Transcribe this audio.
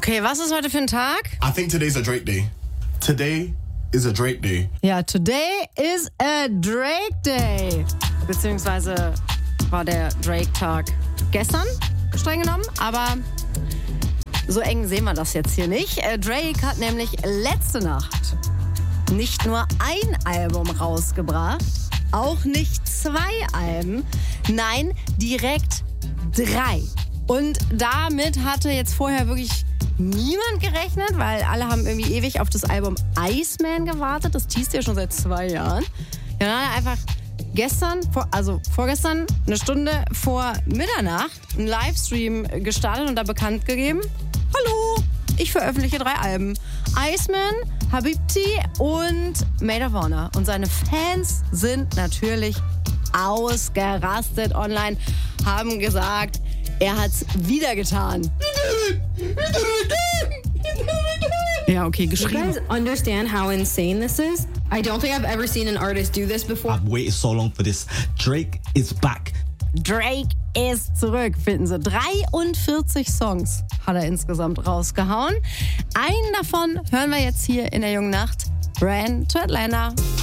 Okay, was ist heute für ein Tag? I think today's a Drake day. Today is a Drake day. Ja, today is a Drake Day. Beziehungsweise war der Drake-Tag gestern, streng genommen. Aber so eng sehen wir das jetzt hier nicht. Drake hat nämlich letzte Nacht nicht nur ein Album rausgebracht, auch nicht 2 Alben, nein, direkt 3. Und damit hatte jetzt vorher wirklich niemand gerechnet, weil alle haben irgendwie ewig auf das Album Iceman gewartet. Das teast ja schon seit 2 Jahren. Ja, dann hat er einfach vorgestern, eine Stunde vor Mitternacht, einen Livestream gestartet und da bekannt gegeben: Hallo, ich veröffentliche 3 Alben. Iceman, Habibti und Made of Honor. Und seine Fans sind natürlich ausgerastet online, haben gesagt, er hat's wieder getan. Ja, okay, geschrieben. You guys understand how insane this is? I don't think I've ever seen an artist do this before. I've waited so long for this. Drake is back. Drake ist zurück, finden Sie. 43 Songs hat er insgesamt rausgehauen. Einen davon hören wir jetzt hier in der jungen Nacht. Ran to Atlanta.